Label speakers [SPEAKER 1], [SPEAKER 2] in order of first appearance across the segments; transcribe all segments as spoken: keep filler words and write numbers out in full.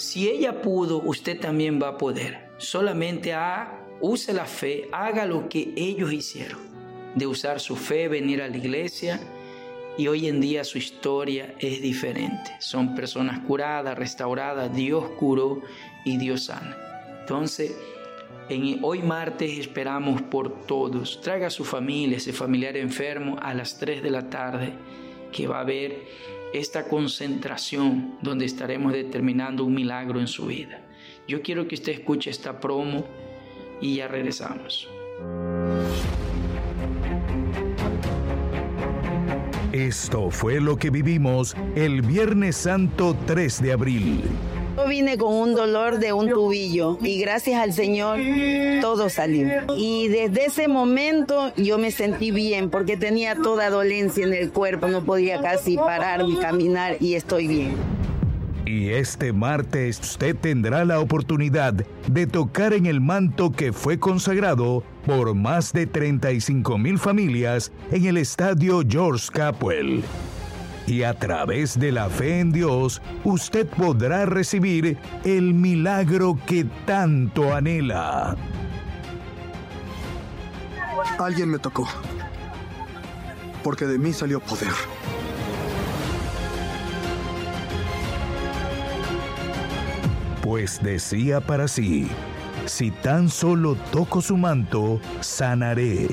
[SPEAKER 1] Si ella pudo, usted también va a poder. Solamente ha, use la fe, haga lo que ellos hicieron, de usar su fe, venir a la iglesia, y hoy en día su historia es diferente. Son personas curadas, restauradas, Dios curó y Dios sana. Entonces, en, hoy martes esperamos por todos. Traiga a su familia, ese familiar enfermo, a las tres de la tarde, que va a haber esta concentración donde estaremos determinando un milagro en su vida. Yo quiero que usted escuche esta promo y ya regresamos.
[SPEAKER 2] Esto fue lo que vivimos el Viernes Santo tres de abril.
[SPEAKER 3] Yo vine con un dolor de un tubillo y gracias al Señor todo salió. Y desde ese momento yo me sentí bien porque tenía toda dolencia en el cuerpo, no podía casi parar ni caminar y estoy bien.
[SPEAKER 2] Y este martes usted tendrá la oportunidad de tocar en el manto que fue consagrado por más de treinta y cinco mil familias en el estadio George Capwell. Y a través de la fe en Dios, usted podrá recibir el milagro que tanto anhela.
[SPEAKER 4] Alguien me tocó, porque de mí salió poder.
[SPEAKER 2] Pues decía para sí, si tan solo toco su manto, sanaré.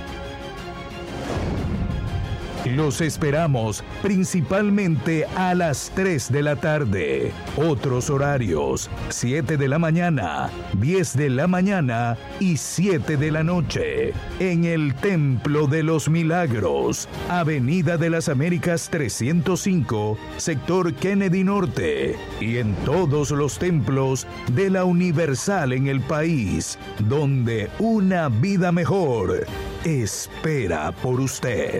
[SPEAKER 2] Los esperamos principalmente a las tres de la tarde. Otros horarios, siete de la mañana, diez de la mañana y siete de la noche. En el Templo de los Milagros, Avenida de las Américas trescientos cinco, sector Kennedy Norte. Y en todos los templos de la Universal en el país, donde una vida mejor espera por usted.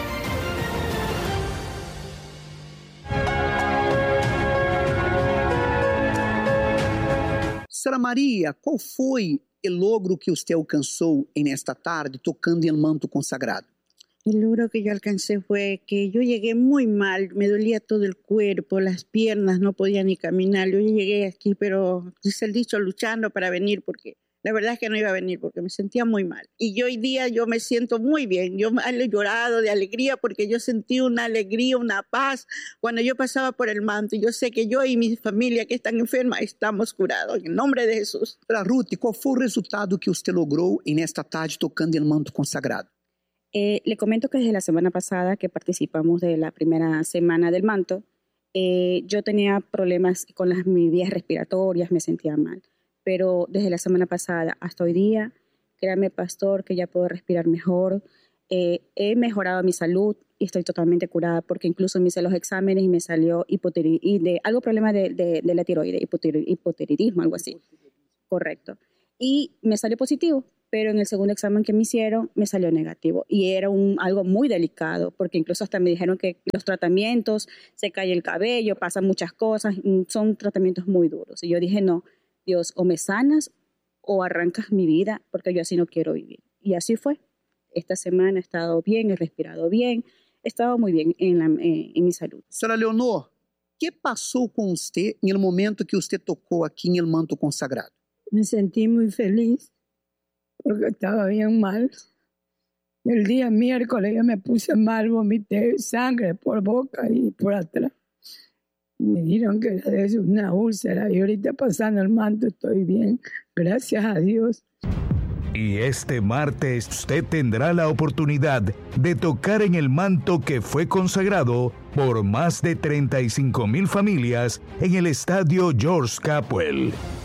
[SPEAKER 5] Sra Maria, qual foi o logro que usted alcanzó en esta tarde tocando el manto consagrado?
[SPEAKER 6] El logro que yo alcancé fue que yo llegué muy mal, me dolía todo el cuerpo, las piernas, no podía ni caminar. Yo llegué aquí, pero dice el dicho, luchando para venir, porque la verdad es que no iba a venir, porque me sentía muy mal. Y yo hoy día yo me siento muy bien, yo he llorado de alegría, porque yo sentí una alegría, una paz, cuando yo pasaba por el manto. Yo sé que yo y mi familia que están enfermas estamos curados, en nombre de Jesús.
[SPEAKER 5] Para Ruth, ¿cuál fue el resultado que usted logró en esta tarde tocando el manto consagrado?
[SPEAKER 7] Eh, le comento que desde la semana pasada que participamos de la primera semana del manto, eh, yo tenía problemas con las mis vías respiratorias, me sentía mal. Pero desde la semana pasada hasta hoy día, créame, pastor, que ya puedo respirar mejor. Eh, he mejorado mi salud y estoy totalmente curada, porque incluso me hice los exámenes y me salió hipotiroidismo, de, algo problema de, de, de la tiroide, hipotiroidismo, algo así. Correcto. Y me salió positivo, pero en el segundo examen que me hicieron me salió negativo. Y era un, algo muy delicado, porque incluso hasta me dijeron que los tratamientos, se cae el cabello, pasan muchas cosas, son tratamientos muy duros. Y yo dije, no, Dios, o me sanas o arrancas mi vida, porque yo así no quiero vivir. Y así fue. Esta semana he estado bien, he respirado bien, he estado muy bien en, la, en, en mi salud.
[SPEAKER 5] Señora Leonor, ¿qué pasó con usted en el momento que usted tocó aquí en el manto consagrado?
[SPEAKER 8] Me sentí muy feliz porque estaba bien mal. El día miércoles yo me puse mal, vomité sangre por boca y por atrás. Me dijeron que era de una úlcera y ahorita pasando el manto estoy bien, gracias a Dios.
[SPEAKER 2] Y este martes usted tendrá la oportunidad de tocar en el manto que fue consagrado por más de treinta y cinco mil familias en el estadio George Capwell.